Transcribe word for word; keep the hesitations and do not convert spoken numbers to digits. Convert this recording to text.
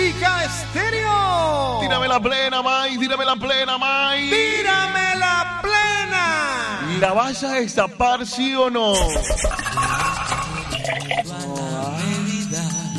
Música Estéreo. Tírame la plena, May, tírame la plena, May. Tírame la plena. ¿La vas a destapar, sí o no?